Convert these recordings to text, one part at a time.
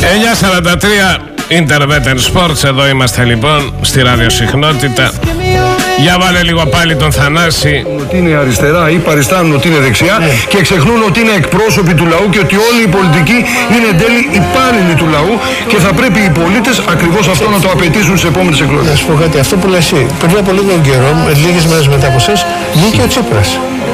9:43 Interbetter Sports. Εδώ είμαστε λοιπόν στη ραδιοσυχνότητα. Για βάλε λίγο πάλι τον Θανάση. Ότι είναι αριστερά ή παριστάνουν ότι είναι δεξιά και ξεχνούν ότι είναι εκπρόσωποι του λαού και ότι όλοι οι πολιτικοί είναι εν τέλει υπάλληλοι του λαού και θα πρέπει οι πολίτες ακριβώς αυτό να το απαιτήσουν στις επόμενες εκλογές. Να σου πω κάτι, αυτό που λες εσύ, πριν από λίγο καιρό, λίγες μέρες μετά από εσάς, βγήκε ο Τσίπρας.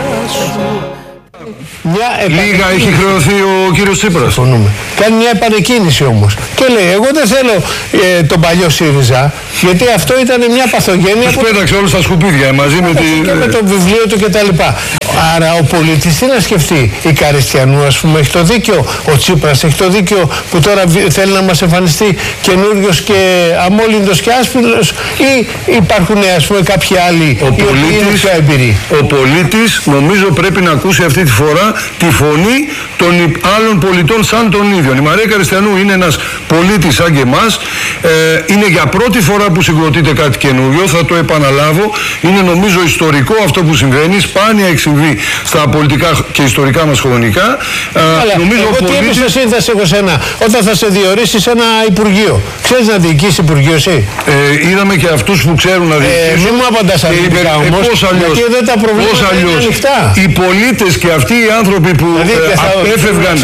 Λίγα έχει χρεωθεί ο κύριος Τσίπρας. Συμφωνούμε. Κάνει μια επανεκκίνηση όμως. Και λέει, εγώ δεν θέλω τον παλιό ΣΥΡΙΖΑ, γιατί αυτό ήταν μια παθογένεια. Τους πέταξε όλους στα σκουπίδια μαζί με και με το βιβλίο του κτλ. Άρα ο πολίτης τι να σκεφτεί? Η Καριστιανού, ας πούμε, έχει το δίκιο. Ο Τσίπρας έχει το δίκιο που τώρα θέλει να μας εμφανιστεί καινούριος και αμόλυντος και άσπρος, ή υπάρχουν, ας πούμε, κάποιοι άλλοι οι οποίοι είναι πιο εμπειροί? Ο πολίτης νομίζω πρέπει να ακούσει αυτή τη φορά τη φωνή των άλλων πολιτών σαν τον ίδιο. Η Μαρία Καριστιανού είναι ένας πολίτης σαν και εμάς. Είναι για πρώτη φορά που συγκροτείται κάτι καινούριο, θα το επαναλάβω. Είναι νομίζω ιστορικό αυτό που συμβαίνει. Σπάνια έχει συμβεί στα πολιτικά και ιστορικά μας χρονικά. Νομίζω εγώ τι εμπιστοσύνη θα σε έχω σένα όταν θα σε διορίσει σε ένα υπουργείο? Ξέρεις να διοικήσεις υπουργείο εσύ? Είδαμε και αυτούς που ξέρουν να διοικήσουν. Μην μου απαντάς αρνητικά όμως, γιατί εδώ τα προβλήματα είναι ανοιχτά. Οι πολίτες και αυτοί οι άνθρωποι που απέφευγαν,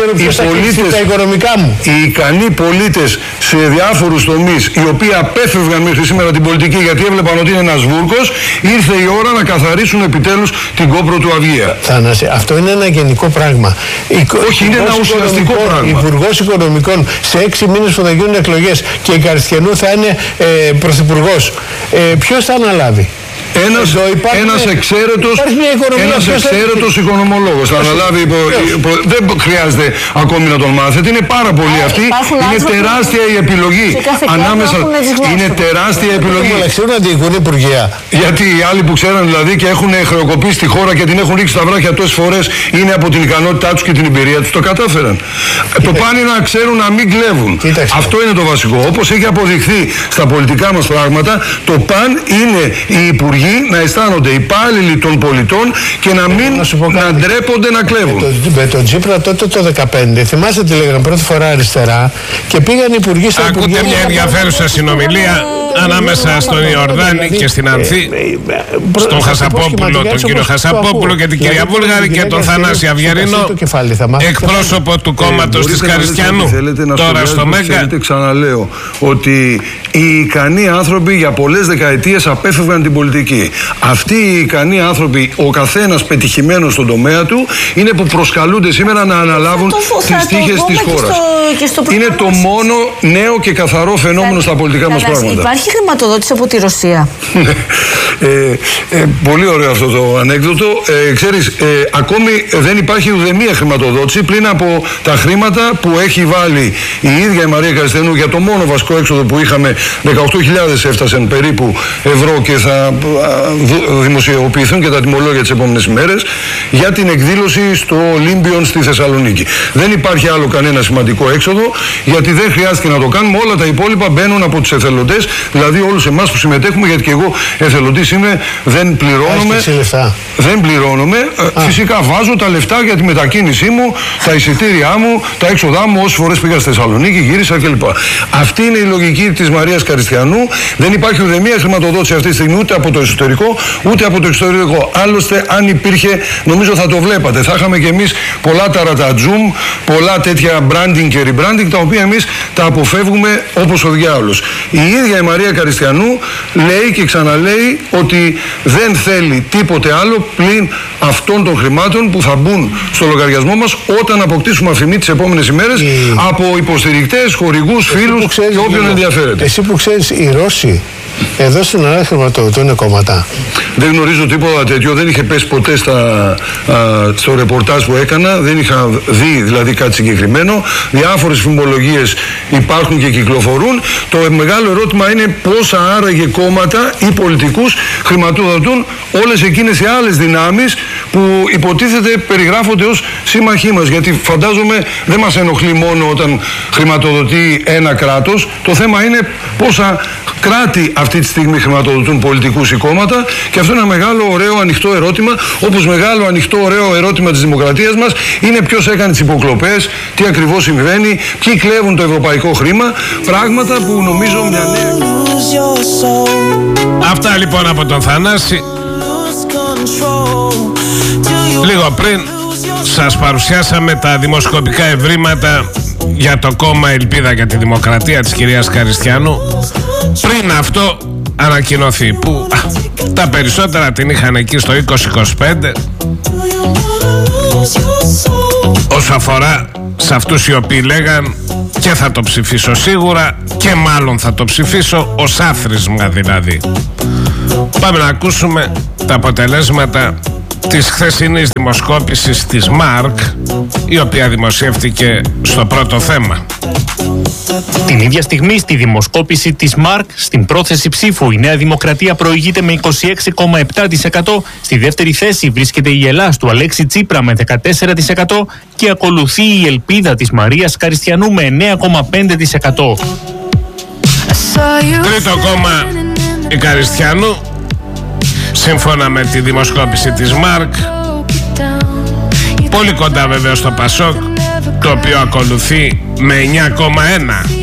οι ικανοί πολίτες σε διάφορους τομείς, οι οποίοι απέφευγαν μέχρι σήμερα την πολιτική γιατί έβλεπαν ότι είναι ένας βούρκος, ήρθε η ώρα να καθαρίσουν επιτέλους την κόπρο του Αυγαία. Θάναση, αυτό είναι ένα γενικό πράγμα. Όχι, είναι ένα ουσιαστικό πράγμα. Υπουργός Οικονομικών σε 6 μήνες που θα γίνουν εκλογές και η Καριστιανού θα είναι πρωθυπουργός. Ποιος θα αναλάβει? Ένας εξαίρετος οικονομολόγος θα αναλάβει. Δεν χρειάζεται ακόμη να τον μάθετε. Είναι πάρα πολύ αυτή. Είναι τεράστια η επιλογή. Είναι τεράστια επιλογή. Ξέρουν να διοικούν υπουργεία. Γιατί οι άλλοι που ξέραν δηλαδή και έχουν χρεοκοπήσει τη χώρα και την έχουν ρίξει στα βράχια τόσες φορές, είναι από την ικανότητά τους και την εμπειρία τους το κατάφεραν. Το πάνε να ξέρουν να μην κλέβουν. Αυτό είναι το βασικό. Όπως έχει αποδειχθεί στα πολιτικά μας πράγματα, το παν είναι οι υπουργοί να αισθάνονται υπάλληλοι των πολιτών και να μην να ντρέπονται να κλέβουν. Με τον Τσίπρα τότε το 2015, θυμάστε τι λέγανε πρώτη φορά αριστερά και πήγαν οι υπουργοί στα υπουργεία. Ακούτε μια ενδιαφέρουσα συνομιλία ανάμεσα στον Ιορδάνη και στην Ανθή, στον Χασαπόπουλο, τον κύριο Χασαπόπουλο και την κυρία Βούλγαρη και τον Θανάση Αυγερινό, εκπρόσωπο του κόμματος της Καριστιανού. Τώρα στο Μέγκα. Ξαναλέω ότι οι ικανοί άνθρωποι για πολλές δεκαετίες απέφευγαν την πολιτική. Αυτοί οι ικανοί άνθρωποι, ο καθένας πετυχημένος στον τομέα του, είναι που προσκαλούνται σήμερα να αναλάβουν τις τύχες της χώρας. Είναι το μόνο νέο και καθαρό φαινόμενο στα πολιτικά μας πράγματα. Υπάρχει χρηματοδότηση από τη Ρωσία? Πολύ ωραίο αυτό το ανέκδοτο. Ξέρεις, ακόμη δεν υπάρχει ουδέμια χρηματοδότηση πλην από τα χρήματα που έχει βάλει η ίδια η Μαρία Καριστιανού για το μόνο βασικό έξοδο που είχαμε. 18.000 έφτασαν περίπου ευρώ και θα δημοσιοποιηθούν και τα τιμολόγια τις επόμενες ημέρες για την εκδήλωση στο Ολύμπιον στη Θεσσαλονίκη. Δεν υπάρχει άλλο κανένα σημαντικό έξοδο, γιατί δεν χρειάστηκε να το κάνουμε. Όλα τα υπόλοιπα μπαίνουν από τους εθελοντές, δηλαδή όλους εμάς που συμμετέχουμε, γιατί και εγώ εθελοντής είμαι, δεν πληρώνομαι. Δεν πληρώνομαι. Φυσικά βάζω τα λεφτά για τη μετακίνησή μου, τα εισιτήριά μου, τα έξοδά μου, όσες φορές πήγα στη Θεσσαλονίκη, γύρισα κλπ. Αυτή είναι η λογική της Μαρίας Καριστιανού. Δεν υπάρχει ουδέμια χρηματοδότηση αυτή τη στιγμή ούτε από το εσωτερικό ούτε από το εξωτερικό. Άλλωστε, αν υπήρχε, νομίζω θα το βλέπατε. Θα είχαμε κι εμείς πολλά ταρατατζούμ, πολλά τέτοια branding και rebranding, τα οποία εμείς τα αποφεύγουμε όπως ο διάολος. Η ίδια η Μαρία Καριστιανού λέει και ξαναλέει ότι δεν θέλει τίποτε άλλο πλην αυτών των χρημάτων που θα μπουν στο λογαριασμό μας όταν αποκτήσουμε αφημί τις επόμενες ημέρες από υποστηρικτές, χορηγούς, φίλους και όποιον ενδιαφέρεται. Εσύ που ξέρεις, οι Ρώσοι εδώ στην Ελλάδα χρηματοδοτούν κόμματα? Δεν γνωρίζω τίποτα τέτοιο, δεν είχε πέσει ποτέ στο ρεπορτάζ που έκανα, δεν είχα δει δηλαδή κάτι συγκεκριμένο. Διάφορες φημολογίες υπάρχουν και κυκλοφορούν. Το μεγάλο ερώτημα είναι πόσα άραγε κόμματα ή πολιτικούς χρηματοδοτούν όλες εκείνες οι άλλες δυνάμεις που υποτίθεται περιγράφονται ως σύμμαχοί μας. Γιατί φαντάζομαι δεν μας ενοχλεί μόνο όταν χρηματοδοτεί ένα κράτος. Το θέμα είναι πόσα κράτη αυτή τη στιγμή χρηματοδοτούν πολιτικούς ή κόμματα, και αυτό είναι ένα μεγάλο, ωραίο, ανοιχτό ερώτημα, όπως μεγάλο, ανοιχτό, ωραίο ερώτημα της δημοκρατίας μας είναι ποιος έκανε τις υποκλοπές, τι ακριβώς συμβαίνει, ποιοι κλέβουν το ευρωπαϊκό χρήμα, πράγματα που νομίζω μια νέα... Αυτά λοιπόν από τον Θανάση. Λίγο πριν σας παρουσιάσαμε τα δημοσκοπικά ευρήματα για το κόμμα Ελπίδα για τη Δημοκρατία της κυρίας Καριστιανού. Πριν αυτό ανακοινωθεί, που τα περισσότερα την είχαν εκεί στο 20-25. Όσο αφορά σε αυτούς οι οποίοι λέγαν και θα το ψηφίσω σίγουρα και μάλλον θα το ψηφίσω ως άθροισμα δηλαδή. Πάμε να ακούσουμε τα αποτελέσματα της χθεσινής δημοσκόπησης της ΜΑΡΚ, η οποία δημοσιεύτηκε στο πρώτο θέμα. Την ίδια στιγμή στη δημοσκόπηση της ΜΑΡΚ, στην πρόθεση ψήφου, η Νέα Δημοκρατία προηγείται με 26,7%, στη δεύτερη θέση βρίσκεται η Ελλάς του Αλέξη Τσίπρα με 14% και ακολουθεί η Ελπίδα της Μαρίας Καριστιανού με 9,5%. Τρίτο κόμμα η Καριστιανού, σύμφωνα με τη δημοσκόπηση της ΜΑΡΚ, πολύ κοντά βέβαια στο ΠΑΣΟΚ, το οποίο ακολουθεί με 9,1%.